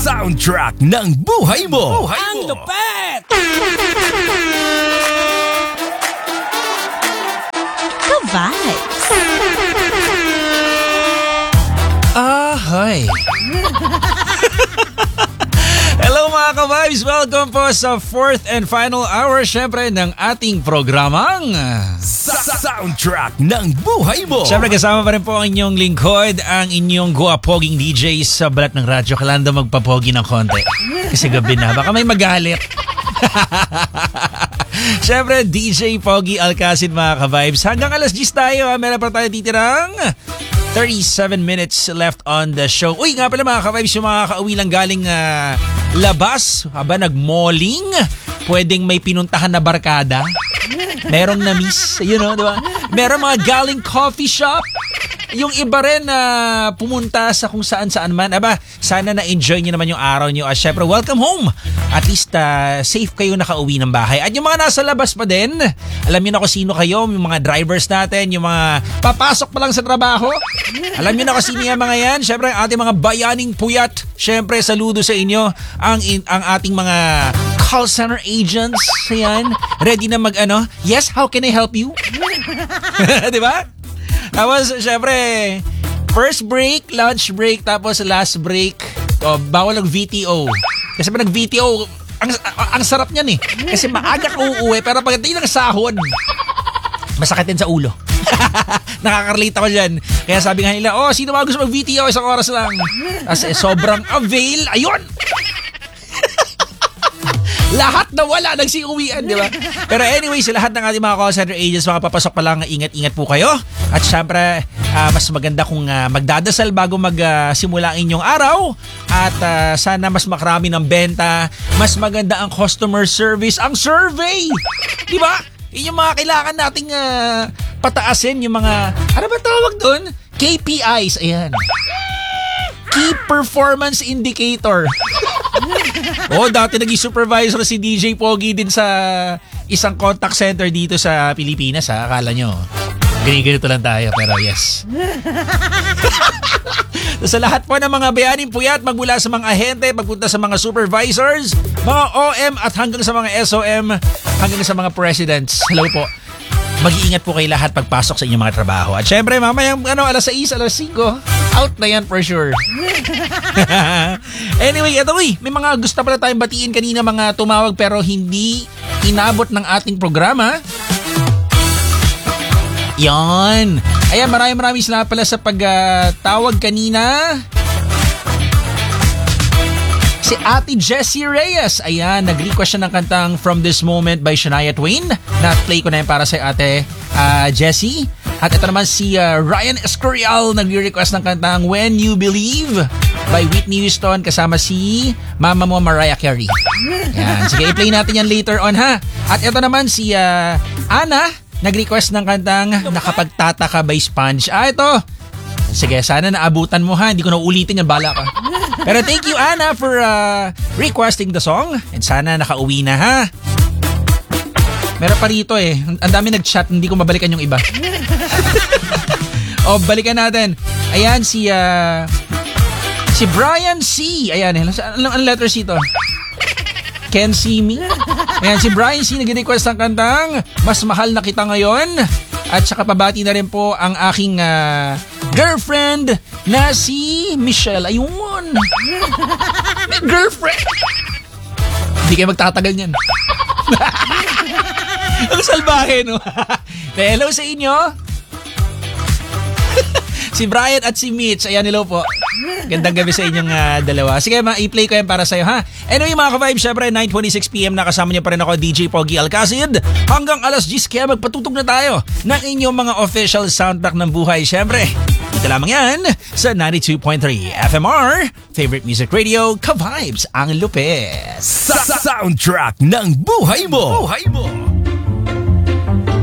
Soundtrack ng buhay mo. Ang lupet! Ka-vibes. Ahoy! Hello mga ka-vibes! Welcome po sa fourth and final hour syempre ng ating programang Soundtrack ng buhay mo. Syempre kasama pa rin po ang inyong lingkod, ang inyong guwapoging DJ sa balat ng radyo. Kailangan daw magpapogi ng konti kasi gabi na, baka may magalit. Syempre DJ Pogi Alcacid mga ka-vibes. Hanggang alas 10 tayo ha. Meron pa tayo titirang 37 minutes left on the show. Uy nga pala mga ka-vibes, yung mga kauwi lang galing labas, haba nag-malling, pwedeng may pinuntahan na barkada. Merong na-miss, you know, di ba? Merong mga galing coffee shop. Yung iba rin na pumunta sa kung saan-saan man. Aba, sana na-enjoy nyo naman yung araw nyo. At syempre, welcome home. At least safe kayo nakauwi ng bahay. At yung mga nasa labas pa din, alam nyo na kung sino kayo, yung mga drivers natin, yung mga papasok pa lang sa trabaho. Alam nyo na kung sino yung mga yan. Syempre, ang ating mga bayaning puyat. Syempre, saludo sa inyo ang ating mga call center agents. Ayan, ready na yes, how can I help you? Diba? Tapos, syempre, first break, lunch break, tapos last break, bawal ng VTO. Kasi pag nag-VTO, ang sarap niyan eh. Kasi maaga ka uuwi, pero pagdating ng sahod, masakitin sa ulo. Nakaka-relate ako dyan. Kaya sabi nga nila, sino ba gusto mag-VTO? Isang oras lang. Kasi sobrang avail. Ayun! Lahat na wala, nagsiuwian, di ba? Pero anyway, sa lahat ng ating mga call center agents, mga papasok pa lang, ingat-ingat po kayo. At syempre, mas maganda kung magdadasal bago magsimula ang inyong araw. At sana mas makarami ng benta, mas maganda ang customer service, ang survey. Di ba? Yung mga kailangan nating pataasin, yung mga, ano ba tawag doon? KPIs, ayan. Key Performance Indicator. Dati naging supervisor si DJ Pogi din sa isang contact center dito sa Pilipinas ha. Akala nyo, ganito lang tayo, pero yes. Sa lahat po ng mga bayaning puyat, magmula sa mga ahente, pagpunta sa mga supervisors, mga OM at hanggang sa mga SOM, hanggang sa mga presidents. Hello po. Mag-iingat po kayo lahat pagpasok sa inyong mga trabaho. At syempre, mamayang alas 6, alas 5, out na yan for sure. Anyway, ito may mga gusto pala tayong batiin kanina, mga tumawag pero hindi inabot ng ating programa. Yan. Ayan, maraming salamat pala sa pagtawag kanina. Si Ate Jessie Reyes, ayan, nag-request siya ng kantang From This Moment by Shania Twain. Na-play ko na yan para sa Ate Jessie. At ito naman si Ryan Escorial, nag-request ng kantang When You Believe by Whitney Houston kasama si mama mo Mariah Carey. Ayan, sige, i-play natin yan later on ha. At ito naman si Ana, nag-request ng kantang Nakapagtataka by Sponge. Ito. Sige, sana naabutan mo ha. Hindi ko na ulitin yan, bala ka. Pero thank you Ana for requesting the song. And sana nakauwi na ha. Meron pa rito ang dami nag-chat, hindi ko mabalikan yung iba. Balikan natin. Ayan si Brian C. Ayan, anong letter C to? Can see me? Ayan, si Brian C. nag-request ng kantang Mas Mahal na Kita Ngayon. At saka pabati na rin po ang aking girlfriend na si Michelle. Ayun. May girlfriend. Hindi kayo magtatagal niyan. Ang salbahe, no? Hello sa inyo. Si Brian at si Mitch. Ayan, hello po. Gandang gabi sa inyong dalawa. Sige, i-play ko yan para sa'yo, ha? Anyway, mga ka-vibes, syempre, 9:26 PM na kasama niyo pa rin ako, DJ Pogi Alcacid. Hanggang alas 10, kaya magpatutog na tayo ng inyong mga official soundtrack ng buhay. Syempre, ito lamang yan sa 92.3 FMR, Favorite Music Radio, ka-vibes, ang lupit. Soundtrack ng buhay mo.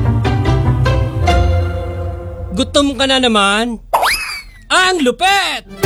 Gutom ka na naman? Ang lupet!